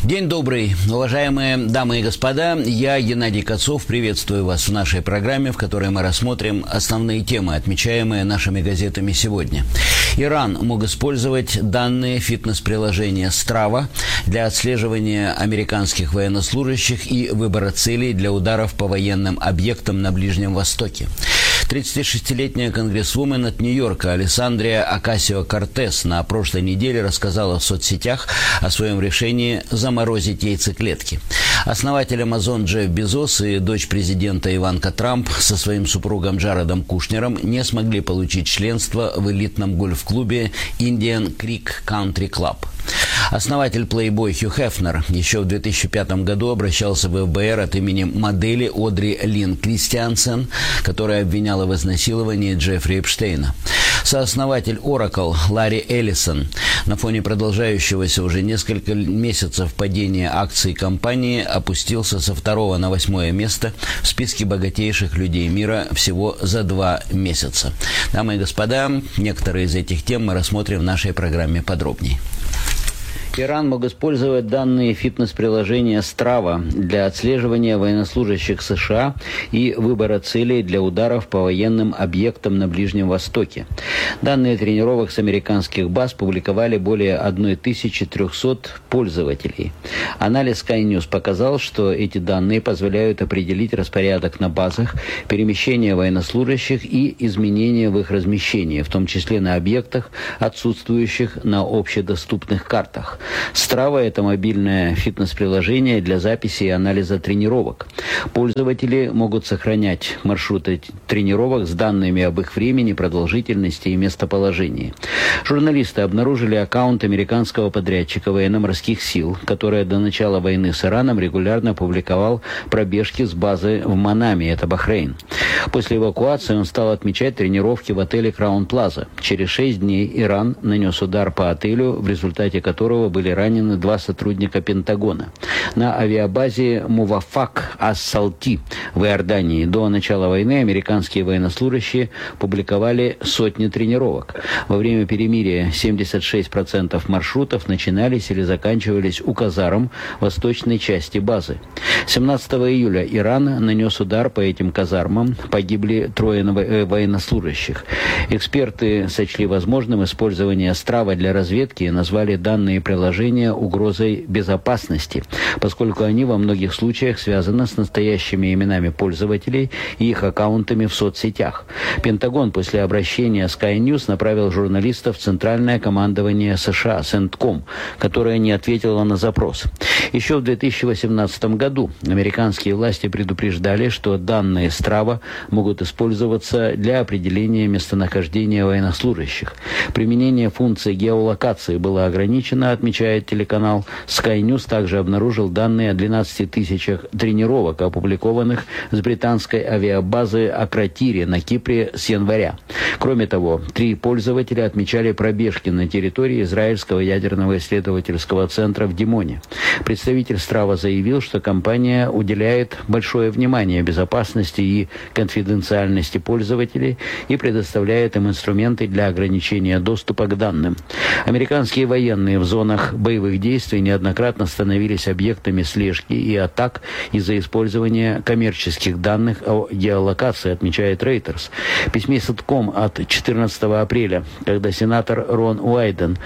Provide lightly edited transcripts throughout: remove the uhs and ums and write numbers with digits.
День добрый, уважаемые дамы и господа. Я, Геннадий Кацов, приветствую вас в нашей программе, в которой мы рассмотрим основные темы, отмечаемые нашими газетами сегодня. Иран мог использовать данные фитнес-приложения Strava для отслеживания американских военнослужащих и выбора целей для ударов по военным объектам на Ближнем Востоке. 36-летняя конгрессвумен от Нью-Йорка Алессандрия Окасио-Кортес на прошлой неделе рассказала в соцсетях о своем решении заморозить яйцеклетки. Основатель Amazon Джефф Безос и дочь президента Иванка Трамп со своим супругом Джаредом Кушнером не смогли получить членство в элитном гольф-клубе Indian Creek Country Club. Основатель Playboy Хью Хефнер еще в 2005 году обращался в ФБР от имени модели Одри Лин Кристиансен, которая обвиняла в изнасиловании Джеффри Эпштейна. Сооснователь Oracle Ларри Эллисон на фоне продолжающегося уже несколько месяцев падения акций компании опустился со 2-го на 8-е место в списке богатейших людей мира всего за 2 месяца. Дамы и господа, некоторые из этих тем мы рассмотрим в нашей программе подробнее. Иран мог использовать данные фитнес-приложения Strava для отслеживания военнослужащих США и выбора целей для ударов по военным объектам на Ближнем Востоке. Данные тренировок с американских баз публиковали более 1300 пользователей. Анализ Sky News показал, что эти данные позволяют определить распорядок на базах, перемещение военнослужащих и изменения в их размещении, в том числе на объектах, отсутствующих на общедоступных картах. Strava – это мобильное фитнес-приложение для записи и анализа тренировок. Пользователи могут сохранять маршруты тренировок с данными об их времени, продолжительности и местоположении. Журналисты обнаружили аккаунт американского подрядчика военно-морских сил, который до начала войны с Ираном регулярно публиковал пробежки с базы в Манаме, это Бахрейн. После эвакуации он стал отмечать тренировки в отеле Краун Плаза. Через 6 дней Иран нанес удар по отелю, в результате которого были ранены 2 сотрудника Пентагона. На авиабазе Мувафак Ас-Салти в Иордании до начала войны американские военнослужащие публиковали сотни тренировок. Во время перемирия 76% маршрутов начинались или заканчивались у казарм восточной части базы. 17 июля Иран нанес удар по этим казармам. Погибли 3 военнослужащих. Эксперты сочли возможным использование Strava для разведки и назвали данные приложения угрозой безопасности, поскольку они во многих случаях связаны с настоящими именами пользователей и их аккаунтами в соцсетях. Пентагон после обращения Sky News направил журналистов в Центральное командование США, CENTCOM, которое не ответило на запрос. Еще в 2018 году американские власти предупреждали, что данные Strava могут использоваться для определения местонахождения военнослужащих. Применение функции геолокации было ограничено, отмечает телеканал. Sky News также обнаружил данные о 12 тысячах тренировок, опубликованных с британской авиабазы Акротири на Кипре с января. Кроме того, 3 пользователя отмечали пробежки на территории Израильского ядерного исследовательского центра в Димоне. Представитель Strava заявил, что компания уделяет большое внимание безопасности и конфиденциальности пользователей и предоставляет им инструменты для ограничения доступа к данным. Американские военные в зонах боевых действий неоднократно становились объектами слежки и атак из-за использования коммерческих данных о геолокации, отмечает Reuters. В письме CENTCOM от 14 апреля, когда сенатор Рон Уайден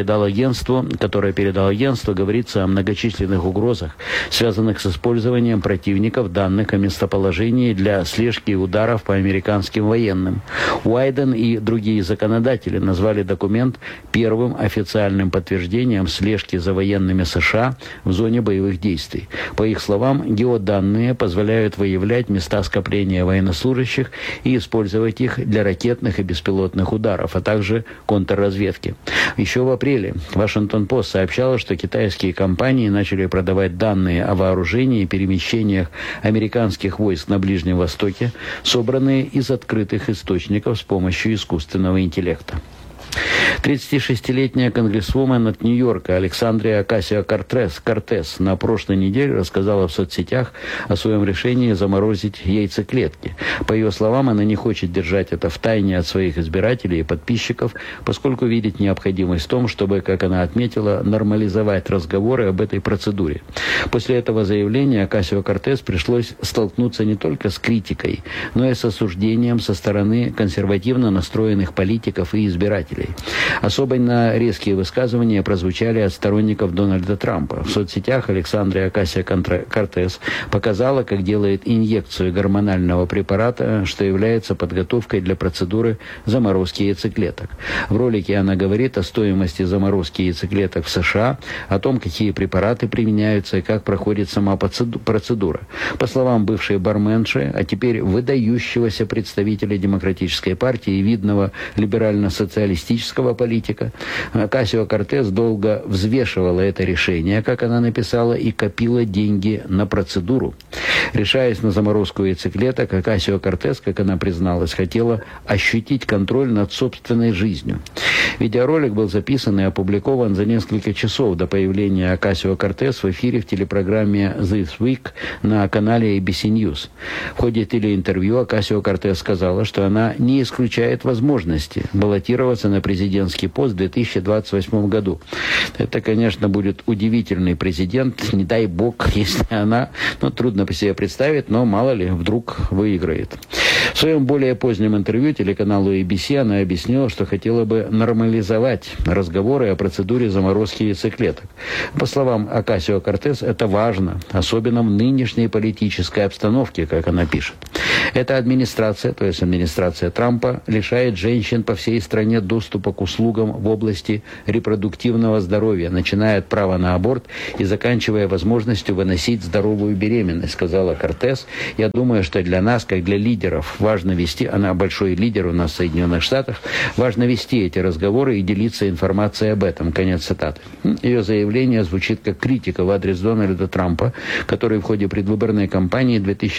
которое передал агентству, говорится о многочисленных угрозах, связанных с использованием противников данных о местоположении для слежки и ударов по американским военным. Уайден и другие законодатели назвали документ первым официальным подтверждением слежки за военными США в зоне боевых действий. По их словам, геоданные позволяют выявлять места скопления военнослужащих и использовать их для ракетных и беспилотных ударов, а также контрразведки. Еще в апреле Washington Post сообщала, что китайские компании начали продавать данные о вооружении и перемещениях американских войск на Ближнем Востоке, собранные из открытых источников с помощью искусственного интеллекта. 36-летняя конгрессвумен от Нью-Йорка Александрия Окасио-Кортес на прошлой неделе рассказала в соцсетях о своем решении заморозить яйцеклетки. По ее словам, она не хочет держать это в тайне от своих избирателей и подписчиков, поскольку видит необходимость в том, чтобы, как она отметила, нормализовать разговоры об этой процедуре. После этого заявления Окасио-Кортес пришлось столкнуться не только с критикой, но и с осуждением со стороны консервативно настроенных политиков и избирателей. Особенно резкие высказывания прозвучали от сторонников Дональда Трампа. В соцсетях Александрия Окасио-Кортес показала, как делает инъекцию гормонального препарата, что является подготовкой для процедуры заморозки яйцеклеток. В ролике она говорит о стоимости заморозки яйцеклеток в США, о том, какие препараты применяются и как проходит сама процедура. По словам бывшей барменши, а теперь выдающегося представителя Демократической партии и видного либерально-социалистического политика, Окасио-Кортес долго взвешивала это решение, как она написала, и копила деньги на процедуру. Решаясь на заморозку яйцеклеток, Окасио-Кортес, как она призналась, хотела ощутить контроль над собственной жизнью. Видеоролик был записан и опубликован за несколько часов до появления Окасио-Кортес в эфире в телепрограмме This Week на канале ABC News. В ходе телеинтервью Окасио-Кортес сказала, что она не исключает возможности баллотироваться на президентский пост в 2028 году. Это, конечно, будет удивительный президент, не дай бог, если она, трудно по себе представить, но мало ли, вдруг выиграет. В своем более позднем интервью телеканалу ABC она объяснила, что хотела бы нормализовать разговоры о процедуре заморозки яйцеклеток. По словам Окасио-Кортес, это важно, особенно в нынешней политической обстановке, как она пишет. Эта администрация, то есть администрация Трампа, лишает женщин по всей стране доступа к услугам в области репродуктивного здоровья, начиная от права на аборт и заканчивая возможностью выносить здоровую беременность, сказала Кортес. Я думаю, что для нас, как для лидеров, важно вести, она большой лидер у нас в Соединенных Штатах, важно вести эти разговоры и делиться информацией об этом. Конец цитаты. Ее заявление звучит как критика в адрес Дональда Трампа, который в ходе предвыборной кампании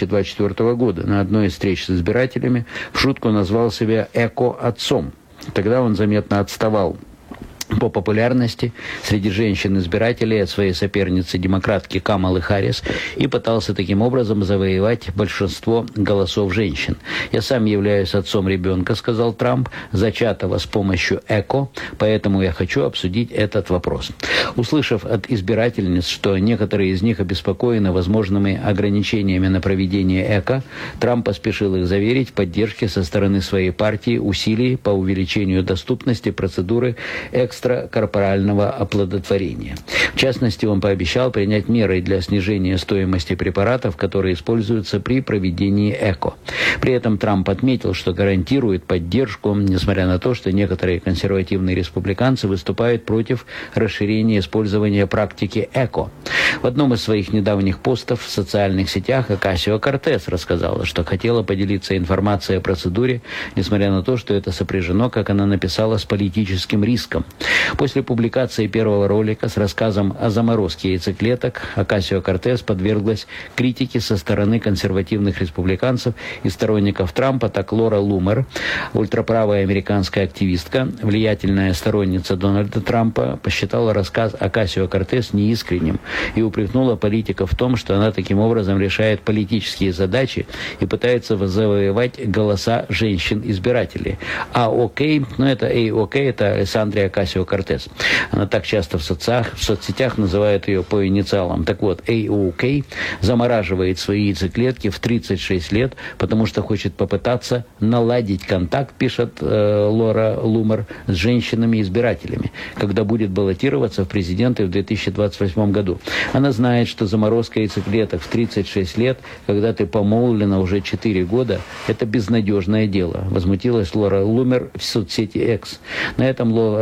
2024 года на одной из встреч с избирателями в шутку назвал себя «эко-отцом». Тогда он заметно отставал по популярности среди женщин-избирателей от своей соперницы-демократки Камалы Харрис и пытался таким образом завоевать большинство голосов женщин. «Я сам являюсь отцом ребенка», — сказал Трамп, «зачатого с помощью ЭКО, поэтому я хочу обсудить этот вопрос». Услышав от избирательниц, что некоторые из них обеспокоены возможными ограничениями на проведение ЭКО, Трамп поспешил их заверить в поддержке со стороны своей партии усилий по увеличению доступности процедуры экстракорпорального оплодотворения. В частности, он пообещал принять меры для снижения стоимости препаратов, которые используются при проведении ЭКО. При этом Трамп отметил, что гарантирует поддержку, несмотря на то, что некоторые консервативные республиканцы выступают против расширения использования практики ЭКО. В одном из своих недавних постов в социальных сетях Окасио-Кортес рассказала, что хотела поделиться информацией о процедуре, несмотря на то, что это сопряжено, как она написала, с политическим риском. После публикации первого ролика с рассказом о заморозке яйцеклеток Окасио-Кортес подверглась критике со стороны консервативных республиканцев и сторонников Трампа. Так Лора Лумер, ультраправая американская активистка, влиятельная сторонница Дональда Трампа, посчитала рассказ Окасио-Кортес неискренним и упрекнула политика в том, что она таким образом решает политические задачи и пытается завоевать голоса женщин-избирателей. Это Александрия Окасио-Кортес. Она так часто в соцсетях называет ее по инициалам. Так вот, AOK замораживает свои яйцеклетки в 36 лет, потому что хочет попытаться наладить контакт, пишет Лора Лумер, с женщинами-избирателями, когда будет баллотироваться в президенты в 2028 году. Она знает, что заморозка яйцеклеток в 36 лет, когда ты помолвлена уже 4 года, это безнадежное дело, возмутилась Лора Лумер в соцсети X. На этом Лора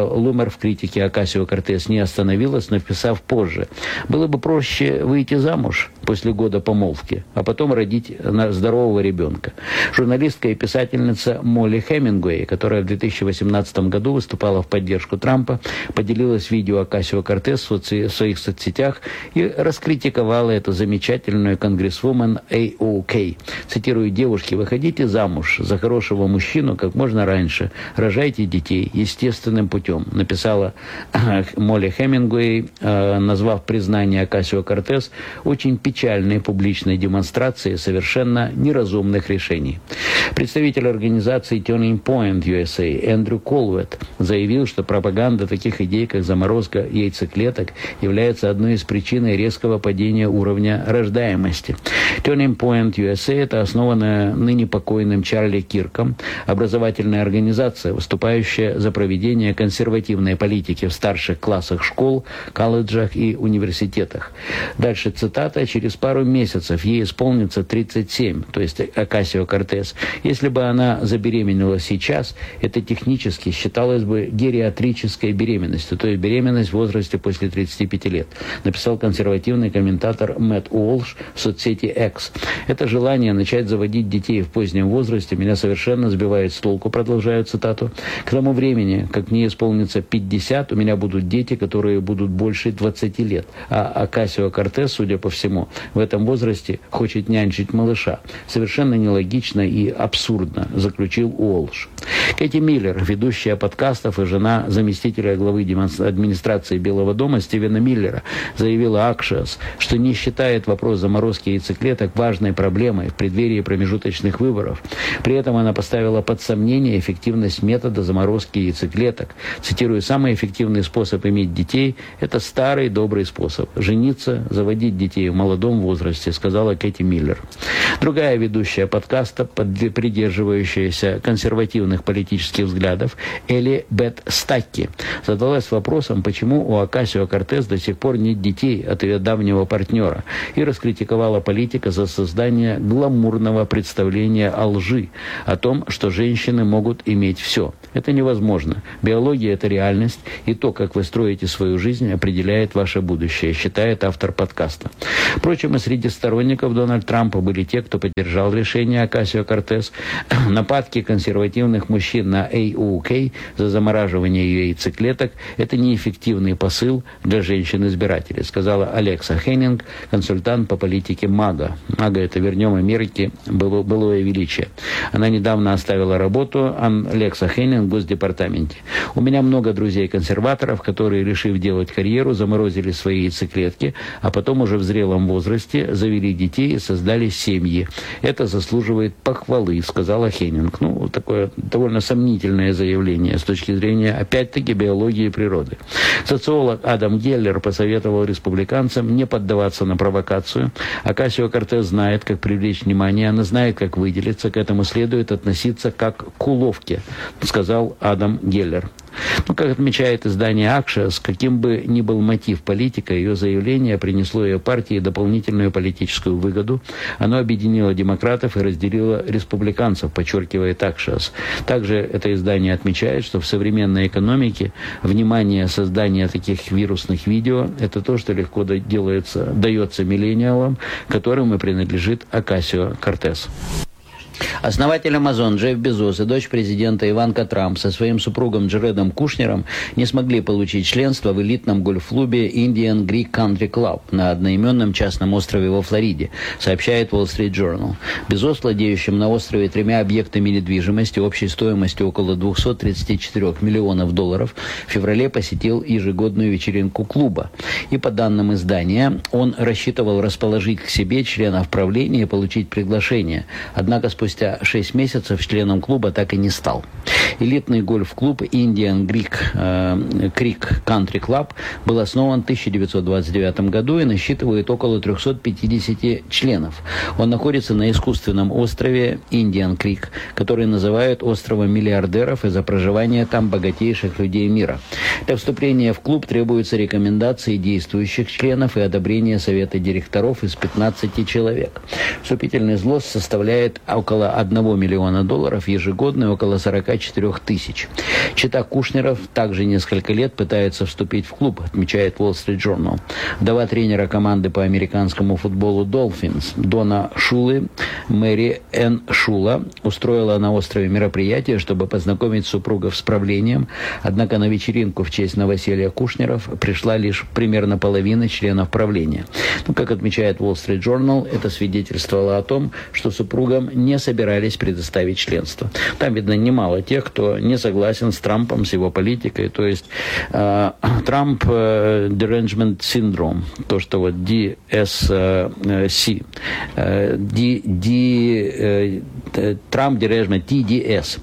Лумер в критике Окасио-Кортес не остановилась, написав позже: было бы проще выйти замуж после года помолвки, а потом родить здорового ребенка. Журналистка и писательница Молли Хемингуэй, которая в 2018 году выступала в поддержку Трампа, поделилась видео Окасио-Кортес в своих соцсетях и раскритиковала эту замечательную конгрессвумен AOK. Цитирую: «Девушки, выходите замуж за хорошего мужчину как можно раньше, рожайте детей естественным путем», написала Молли Хемингуэй, назвав признание Окасио-Кортес очень печальной публичной демонстрацией совершенно неразумных решений. Представитель организации Turning Point USA Эндрю Колвет заявил, что пропаганда таких идей, как заморозка яйцеклеток, является одной из причин резкого падения уровня рождаемости. Turning Point USA – это основанная ныне покойным Чарли Кирком образовательная организация, выступающая за проведение консервативной политики в старших классах школ, колледжах и университетах. Дальше цитата: «Через пару месяцев ей исполнится 37, то есть Окасио-Кортес. Если бы она забеременела сейчас, это технически считалось бы гериатрической беременностью, то есть беременность в возрасте после 35 лет», написал консервативный комментатор Мэтт Уолш в соцсети X. «Это желание начать заводить детей в позднем возрасте меня совершенно сбивает с толку», продолжаю цитату. «К тому времени, как мне исполнится 50, у меня будут дети, которые будут больше 20 лет. А Окасио-Кортес, судя по всему, в этом возрасте хочет нянчить малыша. Совершенно нелогично и абсурдно», заключил Уолш. Кэти Миллер, ведущая подкастов и жена заместителя главы администрации Белого дома Стивена Миллера, заявила Axios, что не считает вопрос заморозки яйцеклеток важной проблемой в преддверии промежуточных выборов. При этом она поставила под сомнение эффективность метода заморозки яйцеклеток. Цитирую: «Самый эффективный способ иметь детей – это старый добрый способ – жениться, заводить детей в молодом возрасте», сказала Кэти Миллер. Другая ведущая подкаста, придерживающаяся консервативных политических взглядов, Элли Бет Стакки, задалась вопросом, почему у Окасио-Кортес до сих пор нет детей от ее давнего партнера, и раскритиковала политика за создание гламурного представления о лжи, о том, что женщины могут иметь все. Это невозможно. Биология – это реальность, и то, как вы строите свою жизнь, определяет ваше будущее, считает автор подкаста. Впрочем, и среди сторонников Дональда Трампа были те, кто поддержал решение Окасио-Кортес. Нападки консервативных мужчин на AOK за замораживание ее яйцеклеток – это неэффективный посыл для женщин-избирателей, сказала Алекса Хеннинг, консультант по политике МАГА. МАГА – это «Вернем Америке былое величие». Она недавно оставила работу, Алекса Хеннинг, в Госдепартаменте. «У меня много друзей-консерваторов, которые, решив делать карьеру, заморозили свои яйцеклетки, а потом уже в зрелом возрасте завели детей и создали семьи. Это заслуживает похвалы», сказала Хеннинг. Такое довольно сомнительное заявление с точки зрения, опять-таки, биологии и природы. Социолог Адам Геллер посоветовал республиканцам не поддаваться на провокацию. Окасио-Кортес знает, как привлечь внимание, она знает, как выделиться, к этому следует относиться как к уловке, сказал Адам Геллер. Как отмечает издание Axios, каким бы ни был мотив политика, ее заявление принесло ее партии дополнительную политическую выгоду. Оно объединило демократов и разделило республиканцев, подчеркивает Axios. Также это издание отмечает, что в современной экономике внимание создания таких вирусных видео – это то, что легко дается миллениалам, которым и принадлежит Окасио-Кортес. Основатель Amazon Джефф Безос и дочь президента Иванка Трамп со своим супругом Джаредом Кушнером не смогли получить членство в элитном гольф-клубе Indian Creek Country Club на одноименном частном острове во Флориде, сообщает Wall Street Journal. Безос, владеющим на острове 3 объектами недвижимости общей стоимостью около $234 миллионов, в феврале посетил ежегодную вечеринку клуба. И по данным издания, он рассчитывал расположить к себе членов правления и получить приглашение. Однако спустя 6 месяцев членом клуба так и не стал. Элитный гольф-клуб Indian Creek Country Club был основан в 1929 году и насчитывает около 350 членов. Он находится на искусственном острове Indian Creek, который называют островом миллиардеров из-за проживания там богатейших людей мира. Для вступления в клуб требуются рекомендации действующих членов и одобрение совета директоров из 15 человек. Вступительный взнос составляет около около $1 миллиона ежегодно и около 44 тысяч. Чета Кушнеров также несколько лет пытается вступить в клуб, отмечает Wall Street Journal. Вдова тренера команды по американскому футболу Dolphins Дона Шулы, Мэри Энн Шула, устроила на острове мероприятие, чтобы познакомить супругов с правлением, однако на вечеринку в честь новоселья Кушнеров пришла лишь примерно половина членов правления. Как отмечает Wall Street Journal, это свидетельствовало о том, что супругам не собирались предоставить членство. Там, видно, немало тех, кто не согласен с Трампом, с его политикой, то есть Трамп derangement syndrome, то, что вот DSC, Трамп derangement TDS.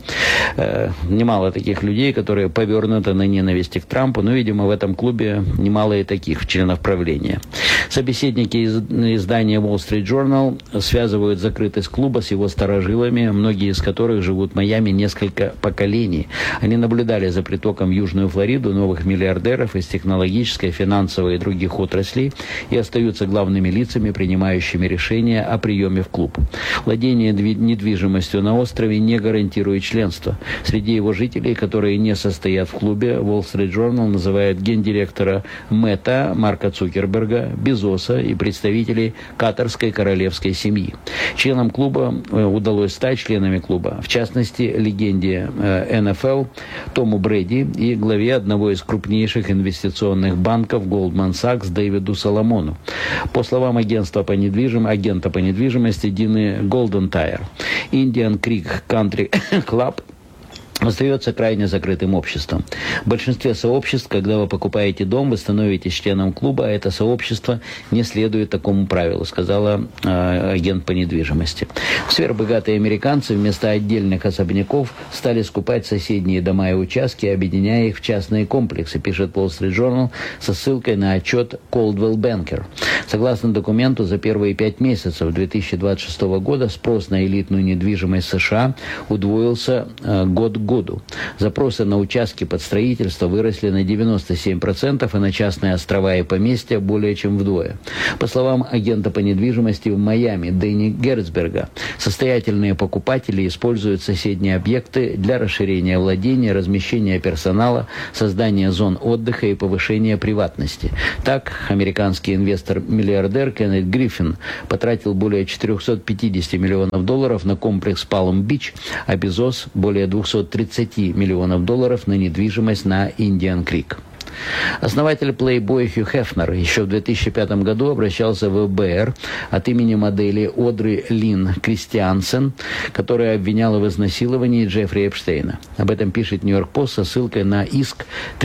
Немало таких людей, которые повернуты на ненависти к Трампу, но, видимо, в этом клубе немало и таких членов правления. Собеседники из издания Wall Street Journal связывают закрытость клуба с его старожилами, многие из которых живут в Майами несколько поколений. Они наблюдали за притоком в Южную Флориду новых миллиардеров из технологической, финансовой и других отраслей и остаются главными лицами, принимающими решения о приеме в клуб. Владение недвижимостью на острове не гарантирует членство. Среди его жителей, которые не состоят в клубе, Wall Street Journal называет гендиректора Мета Марка Цукерберга, Безоса и представителей катарской королевской семьи. Членам клуба удалось стать членами клуба, в частности, легенде НФЛ Тому Брэди и главе одного из крупнейших инвестиционных банков Goldman Sachs Дэвиду Соломону. По словам агента по недвижимости Дины Голдентайр, Indian Creek Country Club остается крайне закрытым обществом. В большинстве сообществ, когда вы покупаете дом, вы становитесь членом клуба, а это сообщество не следует такому правилу, сказала агент по недвижимости. Сверхбогатые американцы вместо отдельных особняков стали скупать соседние дома и участки, объединяя их в частные комплексы, пишет Wall Street Journal со ссылкой на отчет Coldwell Banker. Согласно документу, за первые 5 месяцев 2026 года спрос на элитную недвижимость США удвоился год к году. Запросы на участки под строительство выросли на 97%, а на частные острова и поместья более чем вдвое. По словам агента по недвижимости в Майами Дэнни Герцберга, состоятельные покупатели используют соседние объекты для расширения владения, размещения персонала, создания зон отдыха и повышения приватности. Так, американский инвестор-миллиардер Кеннет Гриффин потратил более $450 миллионов на комплекс Палм-Бич, а Безос более $230 миллионов на недвижимость на Индиан Крик. Основатель Playboy Хью Хефнер еще в 2005 году обращался в ФБР от имени модели Одри Лин Кристиансен, которая обвиняла в изнасиловании Джеффри Эпштейна. Об этом пишет Нью-Йорк Пост со ссылкой на иск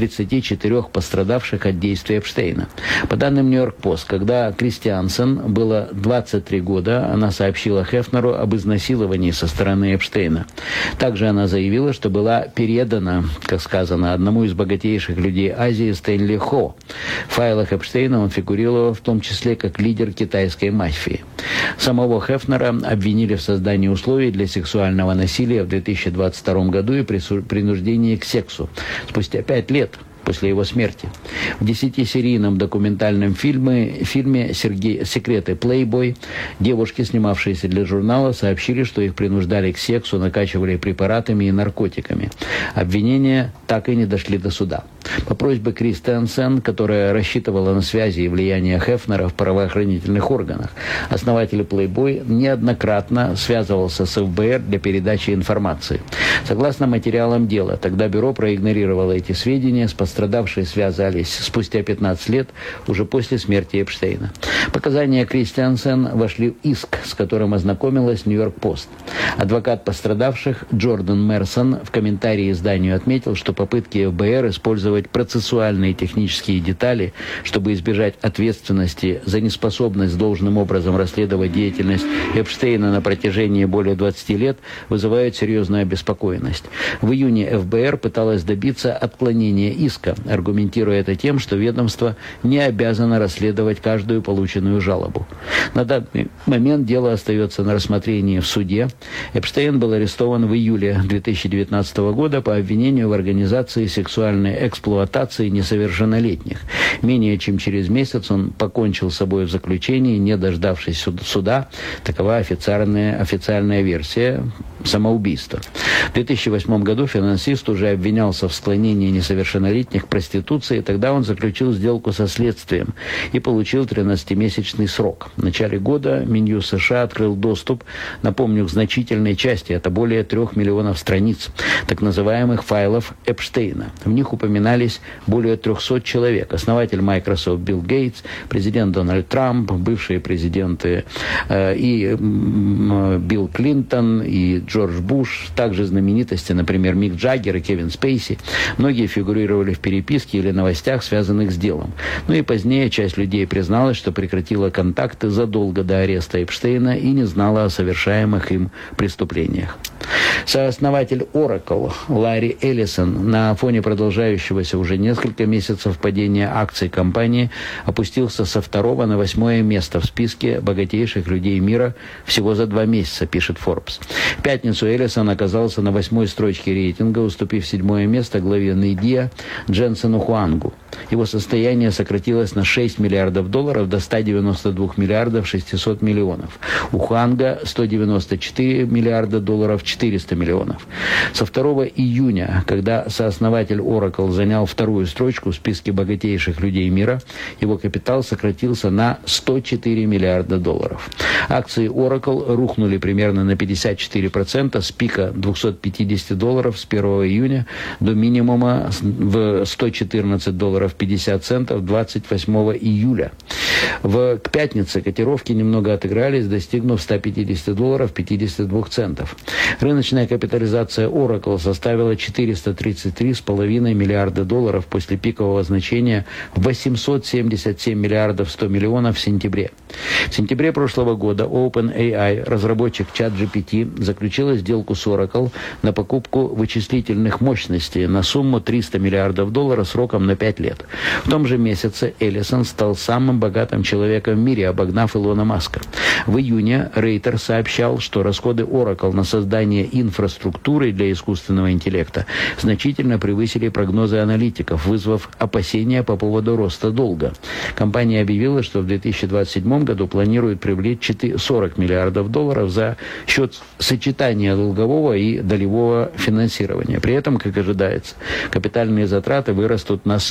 34 пострадавших от действий Эпштейна. По данным Нью-Йорк Пост, когда Кристиансен было 23 года, она сообщила Хефнеру об изнасиловании со стороны Эпштейна. Также она заявила, что была передана, как сказано, одному из богатейших людей Азии Стэнли Хо. В файлах Эпштейна он фигурировал в том числе как лидер китайской мафии. Самого Хефнера обвинили в создании условий для сексуального насилия в 2022 году и принуждении к сексу спустя 5 лет после его смерти. В 10-серийном документальном фильме «Секреты Playboy» девушки, снимавшиеся для журнала, сообщили, что их принуждали к сексу, накачивали препаратами и наркотиками. Обвинения так и не дошли до суда. По просьбе Кристиансен, которая рассчитывала на связи и влияние Хефнера в правоохранительных органах, основатель Playboy неоднократно связывался с ФБР для передачи информации. Согласно материалам дела, тогда бюро проигнорировало эти сведения, пострадавшие связались спустя 15 лет, уже после смерти Эпштейна. Показания Кристиансен вошли в иск, с которым ознакомилась Нью-Йорк Пост. Адвокат пострадавших Джордан Мерсон в комментарии изданию отметил, что попытки ФБР использовать процессуальные и технические детали, чтобы избежать ответственности за неспособность должным образом расследовать деятельность Эпштейна на протяжении более 20 лет, вызывают серьезную обеспокоенность. В июне ФБР пыталась добиться отклонения иска, аргументируя это тем, что ведомство не обязано расследовать каждую полученную жалобу. На данный момент дело остается на рассмотрении в суде. Эпштейн был арестован в июле 2019 года по обвинению в организации сексуальной эксплуатации эксплуатации несовершеннолетних. Менее чем через месяц он покончил с собой в заключении, не дождавшись суда. Такова официальная версия самоубийства. В 2008 году финансист уже обвинялся в склонении несовершеннолетних к проституции. Тогда он заключил сделку со следствием и получил 13-месячный срок. В начале года Минюст США открыл доступ, напомню, к значительной части, это более 3 миллионов страниц, так называемых файлов Эпштейна. В них упоминались более 300 человек. Основатель Microsoft Билл Гейтс, президент Дональд Трамп, бывшие президенты и Билл Клинтон, и Джордж Буш, также знаменитости, например, Мик Джаггер и Кевин Спейси. Многие фигурировали в переписке или новостях, связанных с делом. Ну и позднее часть людей призналась, что прекратила контакты задолго до ареста Эпштейна и не знала о совершаемых им преступлениях. Сооснователь Oracle Ларри Эллисон на фоне продолжающегося уже несколько месяцев падения акций компании опустился со 2-го на 8-е место в списке богатейших людей мира всего за 2 месяца, пишет Forbes. В пятницу Эллисон оказался на 8-й строчке рейтинга, уступив 7-е место главе NVIDIA Дженсену Хуангу. Его состояние сократилось на $6 миллиардов до 192 миллиардов 600 миллионов. У Хуанга 194 миллиарда долларов 400 миллионов. Со 2 июня, когда сооснователь Oracle занял 2-ю строчку в списке богатейших людей мира, его капитал сократился на 104 миллиарда долларов. Акции Oracle рухнули примерно на 54% с пика $250 с 1 июня до минимума в $114.50 28 июля. В пятнице котировки немного отыгрались, достигнув $150.52. Рыночная капитализация Oracle составила $433,5 миллиарда после пикового значения в $877 миллиардов 100 миллионов в сентябре. В сентябре прошлого года OpenAI, разработчик ChatGPT, заключила сделку с Oracle на покупку вычислительных мощностей на сумму $300 миллиардов сроком на 5 лет. В том же месяце Эллисон стал самым богатым человеком в мире, обогнав Илона Маска. В июне Рейтер сообщал, что расходы Oracle на создание инфраструктуры для искусственного интеллекта значительно превысили прогнозы аналитиков, вызвав опасения по поводу роста долга. Компания объявила, что в 2027 году планирует привлечь $40 миллиардов за счет сочетания долгового и долевого финансирования. При этом, как ожидается, капитальные затраты вырастут на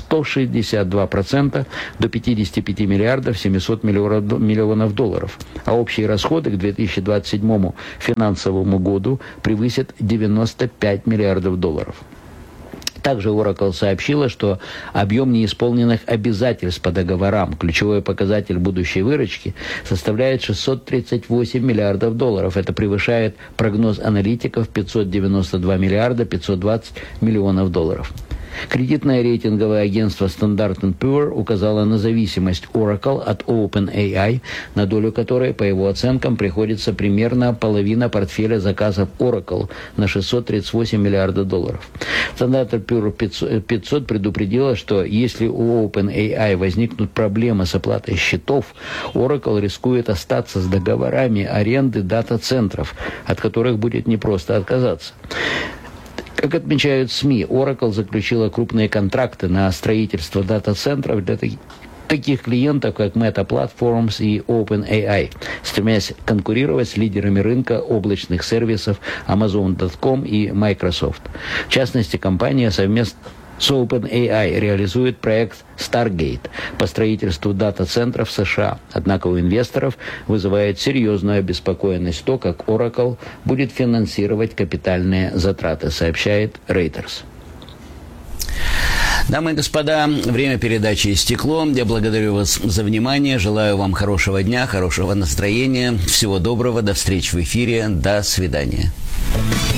162% до 55 миллиардов 700 миллионов долларов, а общие расходы к 2027 финансовому году превысят 95 миллиардов долларов. Также Oracle сообщила, что объем неисполненных обязательств по договорам, ключевой показатель будущей выручки, составляет 638 миллиардов долларов. Это превышает прогноз аналитиков 592 миллиарда 520 миллионов долларов. Кредитное рейтинговое агентство Standard & Poor's указало на зависимость Oracle от OpenAI, на долю которой, по его оценкам, приходится примерно половина портфеля заказов Oracle на 638 миллиардов долларов. Standard & Poor's 500 предупредила, что если у OpenAI возникнут проблемы с оплатой счетов, Oracle рискует остаться с договорами аренды дата-центров, от которых будет непросто отказаться. Как отмечают СМИ, Oracle заключила крупные контракты на строительство дата-центров для таких клиентов, как Meta Platforms и OpenAI, стремясь конкурировать с лидерами рынка облачных сервисов Amazon.com и Microsoft. В частности, компания совместно с OpenAI реализует проект Stargate по строительству дата-центров в США. Однако у инвесторов вызывает серьезную обеспокоенность то, как Oracle будет финансировать капитальные затраты, сообщает Reuters. Дамы и господа, время передачи истекло. Я благодарю вас за внимание. Желаю вам хорошего дня, хорошего настроения. Всего доброго. До встречи в эфире. До свидания.